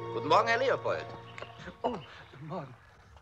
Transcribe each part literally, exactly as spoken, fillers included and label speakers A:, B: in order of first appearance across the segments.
A: Guten Morgen, Herr Leopold.
B: Oh, guten Morgen.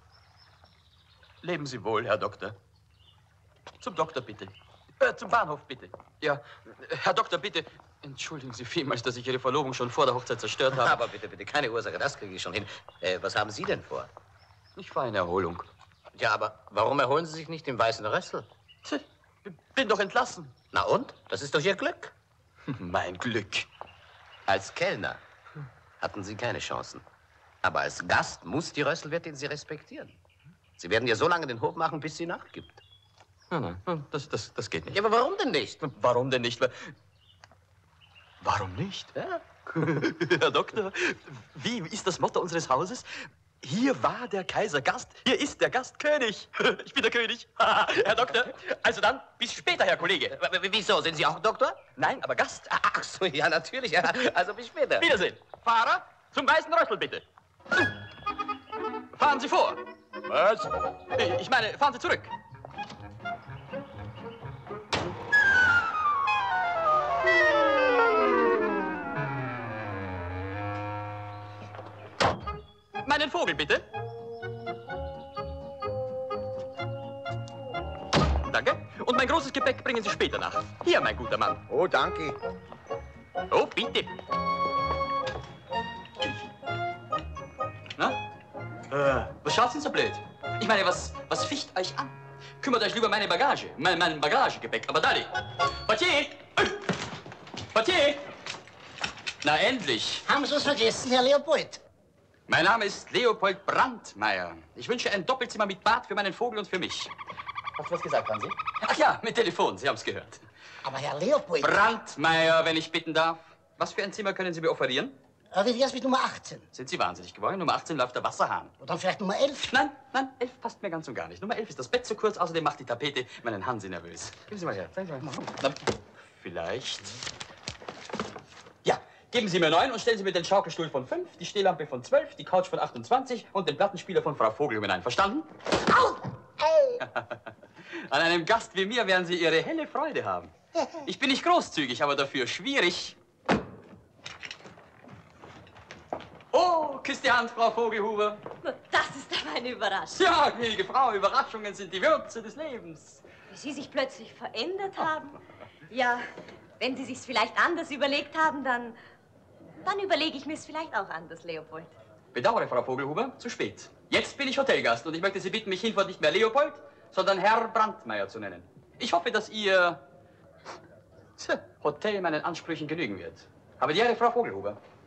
B: Leben Sie wohl, Herr Doktor. Zum Doktor, bitte. Äh, zum Bahnhof, bitte. Ja, Herr Doktor, bitte. Entschuldigen Sie vielmals, dass ich Ihre Verlobung schon vor der Hochzeit zerstört habe.
A: Aber bitte, bitte, keine Ursache, das kriege ich schon hin. Äh, was haben Sie denn vor?
B: Ich fahre in Erholung.
A: Ja, aber warum erholen Sie sich nicht im Weißen Rössel?
B: Tch, bin doch entlassen.
A: Na und? Das ist doch Ihr Glück.
B: Mein Glück.
A: Als Kellner hatten Sie keine Chancen. Aber als Gast muss die Rösselwirtin Sie respektieren. Sie werden ihr so lange den Hof machen, bis sie nachgibt.
B: Nein, nein, das, das, das geht nicht.
A: Ja, aber warum denn nicht?
B: Warum denn nicht? Warum nicht?
A: Ja.
B: Herr Doktor, wie ist das Motto unseres Hauses? Hier war der Kaiser Gast, hier ist der Gast König. Ich bin der König. Herr Doktor, also dann, bis später, Herr Kollege.
A: W wieso, sind Sie auch Doktor?
B: Nein, aber Gast.
A: Ach so, ja, natürlich. Ja. Also bis später.
B: Wiedersehen. Fahrer, zum Weißen Rössel, bitte. Fahren Sie vor.
C: Was?
B: Ich meine, fahren Sie zurück. Meinen Vogel, bitte. Danke. Und mein großes Gepäck bringen Sie später nach. Hier, mein guter Mann.
C: Oh, danke.
B: Oh, bitte. Na? Äh, was schaut's denn so blöd? Ich meine, was, was ficht euch an? Kümmert euch lieber meine Bagage, mein, mein Bagagegepäck. Aber Daddy, Portier! Portier! Na, endlich.
D: Haben Sie es vergessen, Herr Leopold?
B: Mein Name ist Leopold Brandmeier. Ich wünsche ein Doppelzimmer mit Bad für meinen Vogel und für mich. Hast du was gesagt, Hansi? Ach ja, mit Telefon, Sie haben es gehört.
D: Aber Herr Leopold...
B: Brandmeier, wenn ich bitten darf. Was für ein Zimmer können Sie mir offerieren?
D: Äh, wie wär's mit Nummer achtzehn?
B: Sind Sie wahnsinnig geworden? Nummer achtzehn läuft der Wasserhahn.
D: Oder vielleicht Nummer elf?
B: Nein, nein, elf passt mir ganz und gar nicht. Nummer elf ist das Bett zu kurz, außerdem macht die Tapete meinen Hansi nervös. Geben Sie mal her, zeigen Sie mal. Na, vielleicht... Ja, geben Sie mir neun und stellen Sie mir den Schaukelstuhl von fünf, die Stehlampe von zwölf, die Couch von achtundzwanzig und den Plattenspieler von Frau Vogel hinein. Verstanden?
D: Au! Hey!
B: An einem Gast wie mir werden Sie Ihre helle Freude haben. Ich bin nicht großzügig, aber dafür schwierig. Oh, küsst die Hand, Frau Vogelhuber.
E: Das ist aber eine Überraschung.
B: Ja, gnädige Frau, Überraschungen sind die Würze des Lebens.
E: Wie Sie sich plötzlich verändert haben. Ja, wenn Sie sich's vielleicht anders überlegt haben, dann... Dann überlege ich mir's vielleicht auch anders, Leopold.
B: Bedauere, Frau Vogelhuber, zu spät. Jetzt bin ich Hotelgast und ich möchte Sie bitten, mich hinfort nicht mehr Leopold, sondern Herr Brandmeier zu nennen. Ich hoffe, dass Ihr Hotel meinen Ansprüchen genügen wird. Habe die Ehre, Frau Vogelhuber.